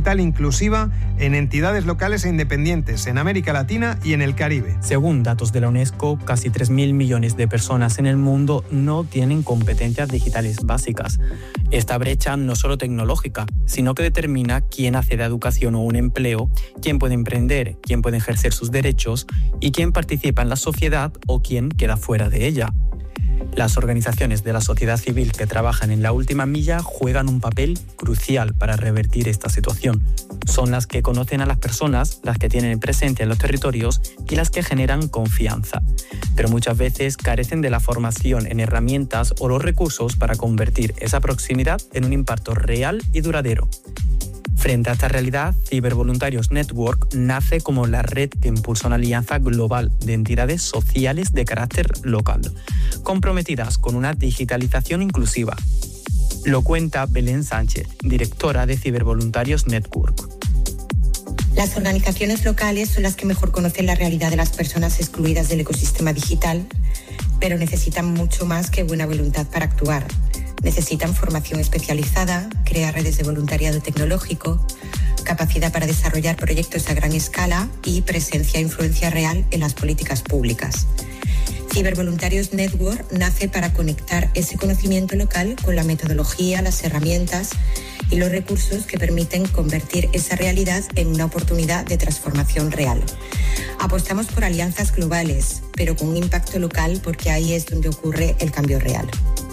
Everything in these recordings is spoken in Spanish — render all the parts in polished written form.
digital inclusiva en entidades locales e independientes en América Latina y en el Caribe. Según datos de la UNESCO, casi 3.000 millones de personas en el mundo no tienen competencias digitales básicas. Esta brecha no solo tecnológica, sino que determina quién accede a educación o un empleo, quién puede emprender, quién puede ejercer sus derechos y quién participa en la sociedad o quién queda fuera de ella. Las organizaciones de la sociedad civil que trabajan en la última milla juegan un papel crucial para revertir esta situación. Son las que conocen a las personas, las que tienen presencia en los territorios y las que generan confianza. Pero muchas veces carecen de la formación en herramientas o los recursos para convertir esa proximidad en un impacto real y duradero. Frente a esta realidad, Cibervoluntarios Network nace como la red que impulsa una alianza global de entidades sociales de carácter local, comprometidas con una digitalización inclusiva. Lo cuenta Belén Sánchez, directora de Cibervoluntarios Network. Las organizaciones locales son las que mejor conocen la realidad de las personas excluidas del ecosistema digital, pero necesitan mucho más que buena voluntad para actuar. Necesitan formación especializada, crear redes de voluntariado tecnológico, capacidad para desarrollar proyectos a gran escala y presencia e influencia real en las políticas públicas. Cibervoluntarios Network nace para conectar ese conocimiento local con la metodología, las herramientas y los recursos que permiten convertir esa realidad en una oportunidad de transformación real. Apostamos por alianzas globales, pero con un impacto local porque ahí es donde ocurre el cambio real.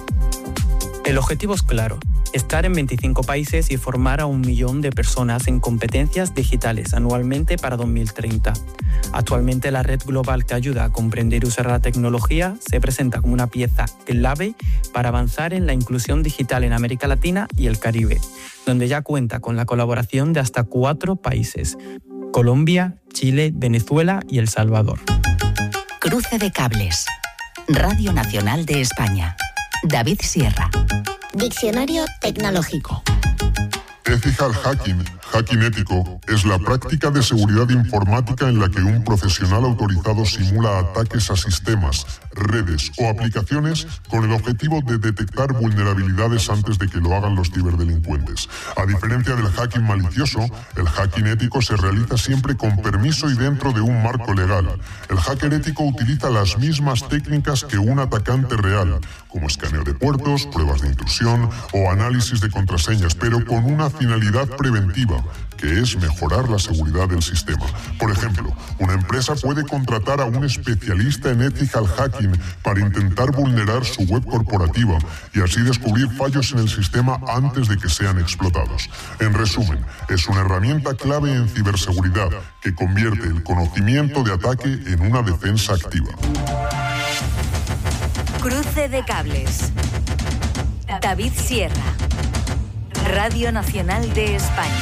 El objetivo es claro, estar en 25 países y formar a 1 millón de personas en competencias digitales anualmente para 2030. Actualmente la red global que ayuda a comprender y usar la tecnología se presenta como una pieza clave para avanzar en la inclusión digital en América Latina y el Caribe, donde ya cuenta con la colaboración de hasta 4 países: Colombia, Chile, Venezuela y El Salvador. Cruce de cables. Radio Nacional de España. David Sierra. Diccionario tecnológico. Ethical hacking, hacking ético, es la práctica de seguridad informática en la que un profesional autorizado simula ataques a sistemas, redes o aplicaciones con el objetivo de detectar vulnerabilidades antes de que lo hagan los ciberdelincuentes. A diferencia del hacking malicioso, el hacking ético se realiza siempre con permiso y dentro de un marco legal. El hacker ético utiliza las mismas técnicas que un atacante real, como escaneo de puertos, pruebas de intrusión o análisis de contraseñas, pero con una finalidad preventiva, que es mejorar la seguridad del sistema. Por ejemplo, una empresa puede contratar a un especialista en ethical hacking para intentar vulnerar su web corporativa y así descubrir fallos en el sistema antes de que sean explotados. En resumen, es una herramienta clave en ciberseguridad que convierte el conocimiento de ataque en una defensa activa. Cruce de cables. David Sierra. Radio Nacional de España.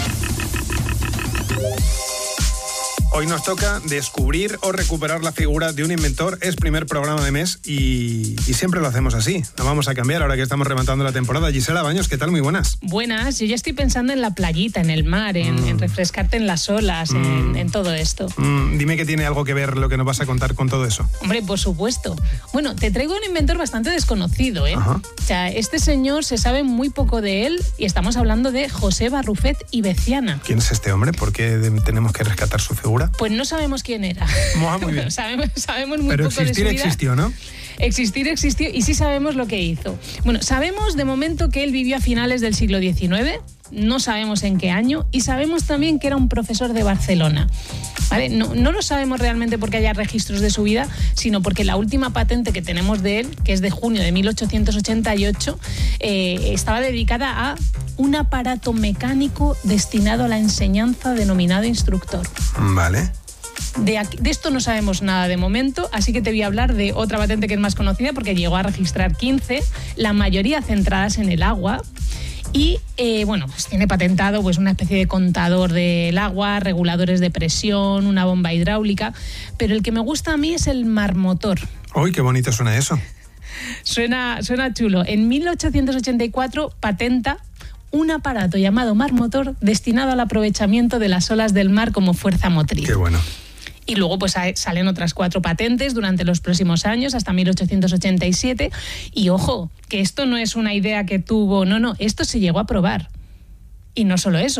Hoy nos toca descubrir o recuperar la figura de un inventor. Es primer programa de mes y siempre lo hacemos así. No vamos a cambiar ahora que estamos rematando la temporada. Gisela Baños, ¿qué tal? Muy buenas. Buenas. Yo ya estoy pensando en la playita, en el mar, en refrescarte en las olas, en todo esto. Dime que tiene algo que ver lo que nos vas a contar con todo eso. Hombre, por supuesto. Bueno, te traigo un inventor bastante desconocido, ¿eh? Ajá. O sea, este señor se sabe muy poco de él y estamos hablando de José Barrufet y Beciana. ¿Quién es este hombre? ¿Por qué tenemos que rescatar su figura? Pues no sabemos quién era. Muy bien. sabemos muy pero poco de su vida. Existió, ¿no? Existir existió y sí sabemos lo que hizo. Bueno, sabemos de momento que él vivió a finales del siglo XIX, no sabemos en qué año, y sabemos también que era un profesor de Barcelona. ¿Vale? No lo sabemos realmente porque haya registros de su vida, sino porque la última patente que tenemos de él, que es de junio de 1888, estaba dedicada a un aparato mecánico destinado a la enseñanza denominado instructor. Vale. De esto no sabemos nada de momento, así que te voy a hablar de otra patente que es más conocida porque llegó a registrar 15, la mayoría centradas en el agua. Y pues tiene patentado pues una especie de contador del agua, reguladores de presión, una bomba hidráulica, pero el que me gusta a mí es el marmotor. ¡Uy, qué bonito suena eso! Suena chulo. En 1884 patenta un aparato llamado marmotor destinado al aprovechamiento de las olas del mar como fuerza motriz. ¡Qué bueno! Y luego pues salen otras 4 patentes durante los próximos años, hasta 1887. Y ojo, que esto no es una idea que tuvo, no, esto se llegó a probar. Y no solo eso,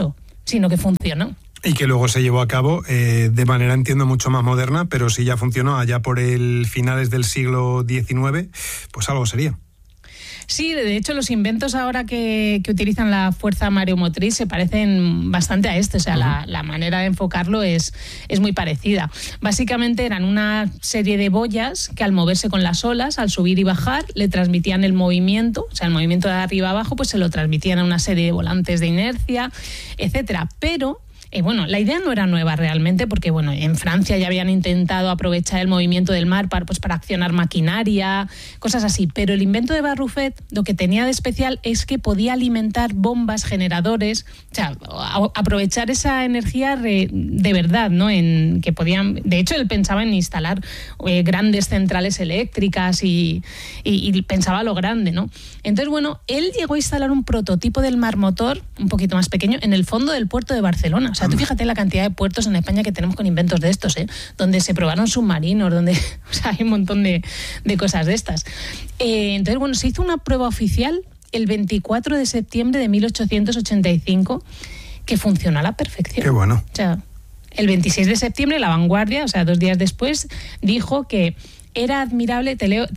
sino que funcionó. Y que luego se llevó a cabo de manera, entiendo, mucho más moderna, pero si ya funcionó allá por el finales del siglo XIX, pues algo sería. Sí, de hecho los inventos ahora que utilizan la fuerza mareomotriz se parecen bastante a este, o sea, la manera de enfocarlo es muy parecida. Básicamente eran una serie de boyas que al moverse con las olas, al subir y bajar, le transmitían el movimiento, o sea, el movimiento de arriba a abajo, pues se lo transmitían a una serie de volantes de inercia, etcétera. Pero bueno, la idea no era nueva realmente, porque bueno, en Francia ya habían intentado aprovechar el movimiento del mar para accionar maquinaria, cosas así. Pero el invento de Barrufet lo que tenía de especial es que podía alimentar bombas, generadores, o sea, aprovechar esa energía de verdad, ¿no? Que podían, de hecho, él pensaba en instalar grandes centrales eléctricas y pensaba lo grande, ¿no? Entonces, bueno, él llegó a instalar un prototipo del marmotor, un poquito más pequeño, en el fondo del puerto de Barcelona. O sea, tú fíjate la cantidad de puertos en España que tenemos con inventos de estos, donde se probaron submarinos, donde, o sea, hay un montón de cosas de estas. Entonces, bueno, se hizo una prueba oficial el 24 de septiembre de 1885 que funcionó a la perfección. Qué bueno. O sea, el 26 de septiembre, La Vanguardia, o sea, 2 días después, dijo que era admirable, te leo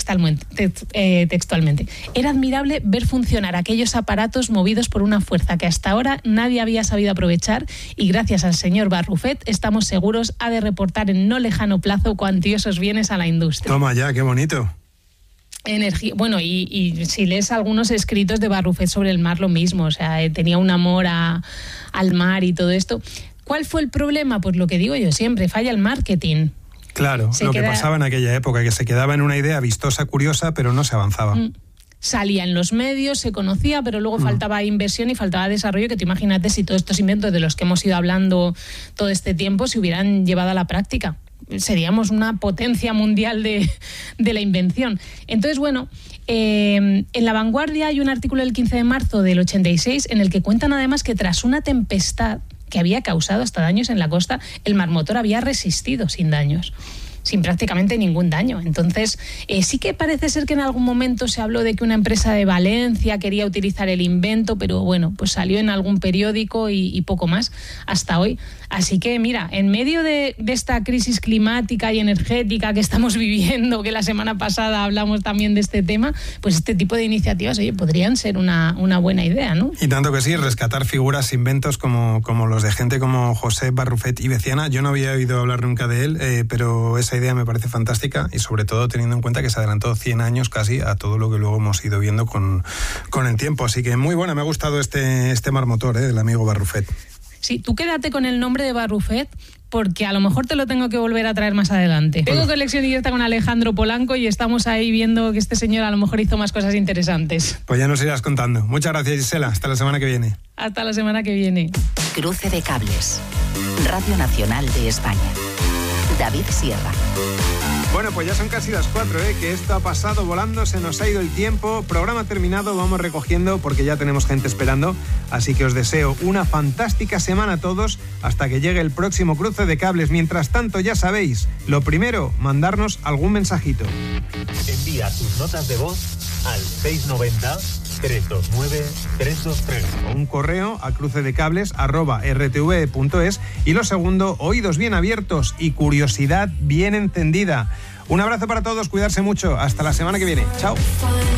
textualmente, era admirable ver funcionar aquellos aparatos movidos por una fuerza que hasta ahora nadie había sabido aprovechar y gracias al señor Barrufet estamos seguros ha de reportar en no lejano plazo cuantiosos bienes a la industria. Toma ya, qué bonito. Energía, bueno, y si lees algunos escritos de Barrufet sobre el mar, lo mismo, o sea, tenía un amor al mar y todo esto. ¿Cuál fue el problema? Pues lo que digo yo siempre, falla el marketing. Claro, lo que pasaba en aquella época, que se quedaba en una idea vistosa, curiosa, pero no se avanzaba. Salía en los medios, se conocía, pero luego faltaba inversión y faltaba desarrollo, que tú imagínate si todos estos inventos de los que hemos ido hablando todo este tiempo se hubieran llevado a la práctica. Seríamos una potencia mundial de la invención. Entonces, bueno, en La Vanguardia hay un artículo del 15 de marzo del 86 en el que cuentan además que tras una tempestad que había causado hasta daños en la costa, el marmotor había resistido sin daños, sin prácticamente ningún daño. Entonces, sí que parece ser que en algún momento se habló de que una empresa de Valencia quería utilizar el invento, pero bueno, pues salió en algún periódico y poco más hasta hoy. Así que mira, en medio de esta crisis climática y energética que estamos viviendo, que la semana pasada hablamos también de este tema, pues este tipo de iniciativas, oye, podrían ser una buena idea, ¿no? Y tanto que sí, rescatar figuras, inventos como los de gente como José Barrufet y Veciana. Yo no había oído hablar nunca de él, pero esa idea me parece fantástica y sobre todo teniendo en cuenta que se adelantó 100 años casi a todo lo que luego hemos ido viendo con el tiempo. Así que muy buena, me ha gustado este marmotor del amigo Barrufet. Sí, tú quédate con el nombre de Barrufet porque a lo mejor te lo tengo que volver a traer más adelante. Tengo conexión directa con Alejandro Polanco y estamos ahí viendo que este señor a lo mejor hizo más cosas interesantes. Pues ya nos irás contando. Muchas gracias, Gisela. Hasta la semana que viene. Hasta la semana que viene. Cruce de cables. Radio Nacional de España. David Sierra. Bueno, pues ya son casi las 4, que esto ha pasado volando, se nos ha ido el tiempo, programa terminado, vamos recogiendo porque ya tenemos gente esperando, así que os deseo una fantástica semana a todos hasta que llegue el próximo cruce de cables. Mientras tanto, ya sabéis, lo primero, mandarnos algún mensajito. Envía tus notas de voz al 690-329-323. Un correo a crucedecables@rtv.es y lo segundo, oídos bien abiertos y curiosidad bien encendida. Un abrazo para todos, cuidarse mucho. Hasta la semana que viene. Chao.